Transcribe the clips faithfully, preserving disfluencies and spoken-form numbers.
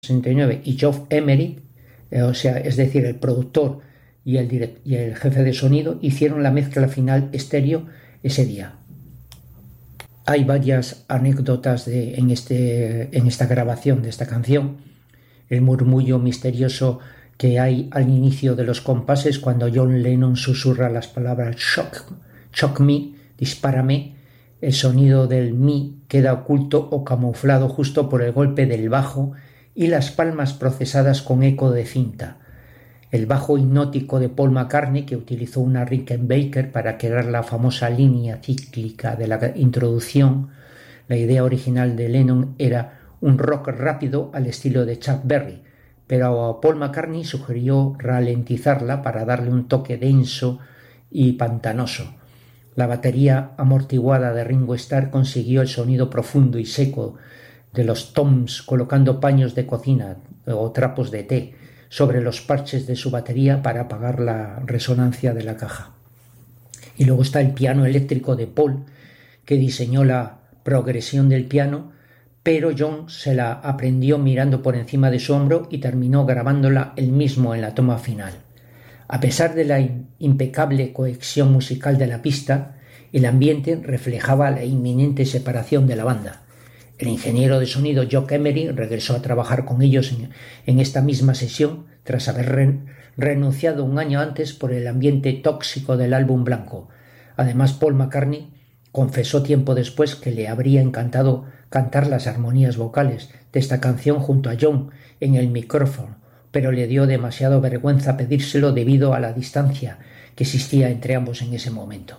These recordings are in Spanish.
sesenta y nueve, y Geoff Emerick, eh, o sea, es decir, el productor y el, direct- y el jefe de sonido, hicieron la mezcla final estéreo ese día. Hay varias anécdotas de, en, este, en esta grabación de esta canción. El murmullo misterioso que hay al inicio de los compases cuando John Lennon susurra las palabras shock, shock me, dispárame. El sonido del mi queda oculto o camuflado justo por el golpe del bajo y las palmas procesadas con eco de cinta. El bajo hipnótico de Paul McCartney, que utilizó una Rickenbacker para crear la famosa línea cíclica de la introducción. La idea original de Lennon era un rock rápido al estilo de Chuck Berry, pero Paul McCartney sugirió ralentizarla para darle un toque denso y pantanoso. La batería amortiguada de Ringo Starr consiguió el sonido profundo y seco de los toms, colocando paños de cocina o trapos de té sobre los parches de su batería para apagar la resonancia de la caja. Y luego está el piano eléctrico de Paul, que diseñó la progresión del piano, pero John se la aprendió mirando por encima de su hombro y terminó grabándola él mismo en la toma final. A pesar de la impecable cohesión musical de la pista, el ambiente reflejaba la inminente separación de la banda. El ingeniero de sonido Geoff Emerick regresó a trabajar con ellos en, en esta misma sesión tras haber re, renunciado un año antes por el ambiente tóxico del álbum blanco. Además, Paul McCartney confesó tiempo después que le habría encantado cantar las armonías vocales de esta canción junto a John en el micrófono, pero le dio demasiado vergüenza pedírselo debido a la distancia que existía entre ambos en ese momento.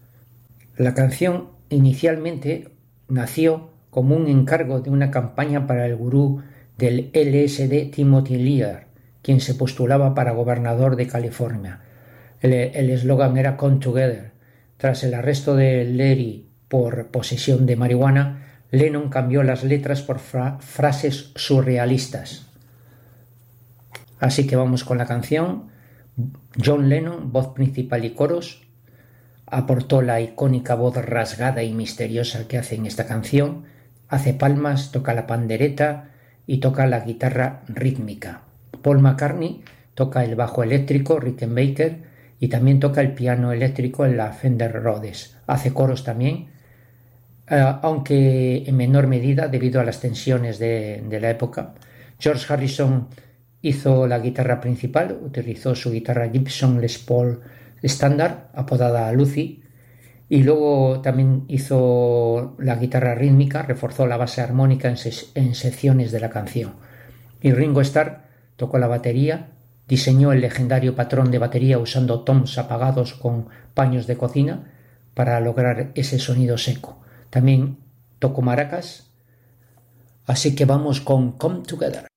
La canción inicialmente nació como un encargo de una campaña para el gurú del L S D Timothy Lear, quien se postulaba para gobernador de California. El eslogan era Come Together. Tras el arresto de Leary por posesión de marihuana, Lennon cambió las letras por fra- frases surrealistas. Así que vamos con la canción. John Lennon, voz principal y coros, aportó la icónica voz rasgada y misteriosa que hace en esta canción. Hace palmas, toca la pandereta y toca la guitarra rítmica. Paul McCartney toca el bajo eléctrico Rickenbacker y también toca el piano eléctrico en la Fender Rhodes. Hace coros también, eh, aunque en menor medida debido a las tensiones de, de la época. George Harrison hizo la guitarra principal, utilizó su guitarra Gibson Les Paul estándar, apodada Lucy, y luego también hizo la guitarra rítmica, reforzó la base armónica en, ses- en secciones de la canción. Y Ringo Starr tocó la batería, diseñó el legendario patrón de batería usando toms apagados con paños de cocina para lograr ese sonido seco. También tocó maracas, así que vamos con Come Together.